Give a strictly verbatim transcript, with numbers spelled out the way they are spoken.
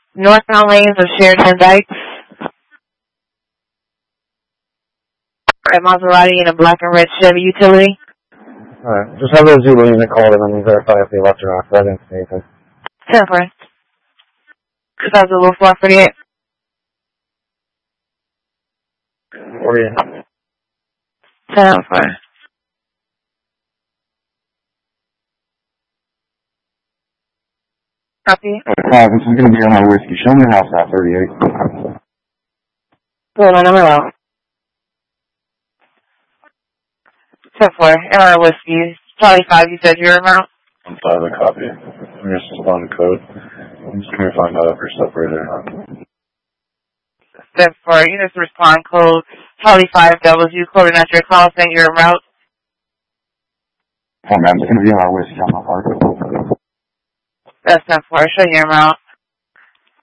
Northbound lanes of Sheridan Dykes. A Maserati and a black and red Chevy utility. Alright, just have those Zulu unit called and then verify if they left or not, because I didn't see anything. ten four. two thousand Zulu four forty-eight. forty-eight. ten four. Copy. Five, this is going to be on our whiskey. Show me the house at thirty-eight. Hold on, I'm around. ten four. And our whiskey. Probably five, you said your amount? I'm five, a copy. I'm just respond to code. I'm just going to find out if we're separated or not. ten four. You just respond code. Probably five, that was you quoting out your call saying your route. Oh man, it's going to be on our whiskey. I'm not hard. That's ten four. Show your amount.